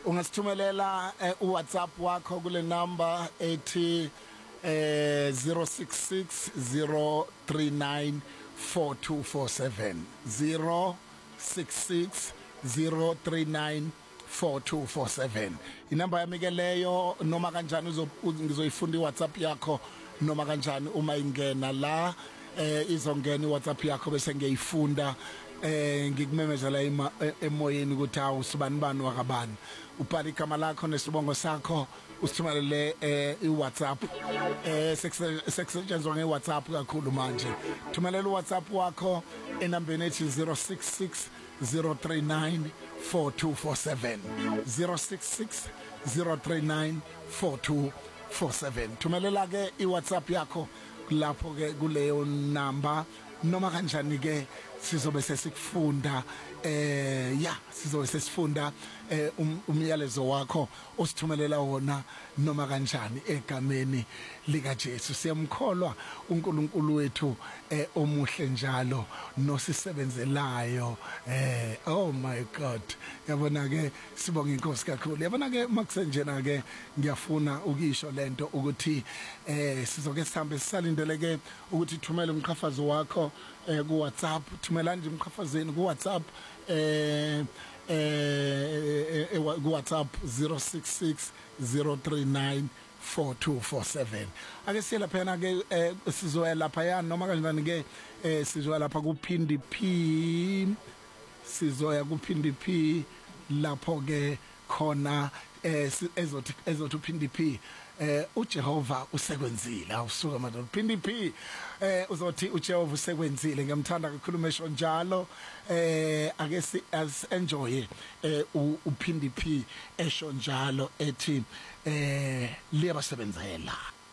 ungasithumelela uWhatsApp wakho kule number ethi 0660394247 0660394247 inamba yami ke leyo noma kanjani ngizoyifunda iWhatsApp yakho noma kanjani uma ingena la izongena iWhatsApp yakho bese ngiyifunda ngikumemezela emoyeni ukuthi awusibani bani wakabani ubhala igama lakho nesibongo sakho usithumelele iWhatsApp sekusetshenziswa ngeWhatsApp kakhulu manje thumelela uWhatsApp wakho enambeni ethi 0660394247 0660394247 thumelela ke iWhatsApp yakho lapho ke kuleyo number noma kanjani ke sizobe sesikufunda sizobe sesifunda umyalezo wakho osithumelela wona noma kanjani egameni lika Jesu siyamkholwa uNkulunkulu wethu omuhle njalo nosisebenzelayo oh my God yabona ke sibonga inkosi kakhulu yabona ke makusenjena ke ngiyafuna ukisho lento ukuthi sizoke sihambe sisalindeleke ukuthi thumele umqhafazi wakho ku WhatsApp thumela nje umqhafazeni ku WhatsApp ku WhatsApp 0660394247 ake siyela phela ke sizoya lapha yana noma kanjani ke sizoya lapha ku Phindi P sizoya ku Phindi P lapho ke khona ezothi Phindi P uJehova usekwenzile awusuka madodana Phindi P uzothi uJehova usekwenzile ngiyamthanda kakhulu esho njalo ake si enjoy uPhindi P esho njalo ethi liyabasebenzela